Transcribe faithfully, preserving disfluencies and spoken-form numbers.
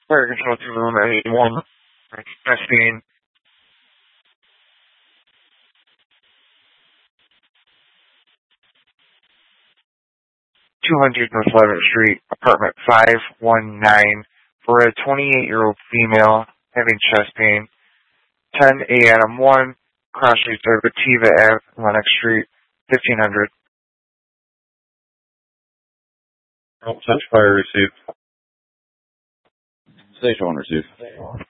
Fire control to room at eighty-one. Testing. two hundred North eleventh Street, apartment five one nine, for a twenty-eight-year-old female having chest pain. ten A M one, Cross Street, Bativa Ave, Lenox Street, fifteen hundred. Oh, touch fire received. Station one received.